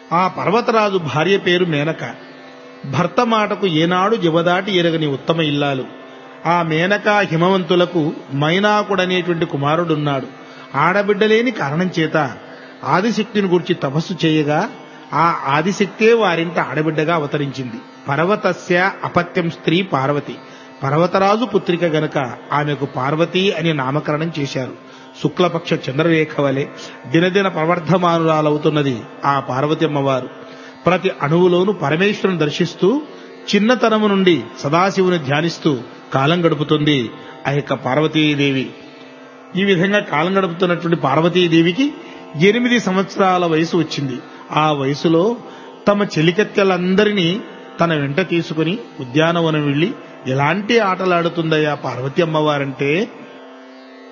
ఆ పర్వతరాజు భార్య పేరు మేనక. భర్త మాటకు ఏనాడు జవదాటి ఎరగని ఉత్తమ ఇల్లాలు. ఆ మేనక హిమవంతులకు మైనాకుడనేటువంటి కుమారుడున్నాడు. ఆడబిడ్డలేని కారణం చేత ఆదిశక్తిని గురించి తపస్సు చేయగా ఆ ఆదిశక్తే వారింట ఆడబిడ్డగా అవతరించింది. పర్వతస్య అపత్యం స్త్రీ పార్వతి. పర్వతరాజు పుత్రిక గనక ఆమెకు పార్వతి అని నామకరణం చేశారు. శుక్లపక్ష చంద్రరేఖ వలె దినదిన ప్రవర్ధమానురాలవుతున్నది ఆ పార్వతి అమ్మవారు. ప్రతి అణువులోనూ పరమేశ్వరుని దర్శిస్తూ చిన్నతనము నుండి సదాశివుని ధ్యానిస్తూ కాలం గడుపుతుంది ఆ యొక్క పార్వతీదేవి. ఈ విధంగా కాలం గడుపుతున్నటువంటి పార్వతీదేవికి 8 సంవత్సరాల వయసు వచ్చింది. ఆ వయసులో తమ చెలికత్తెలందరినీ తన వెంట తీసుకుని ఉద్యానవనం వెళ్లి ఎలాంటి ఆటలాడుతుందయ్యా పార్వతి అమ్మవారంటే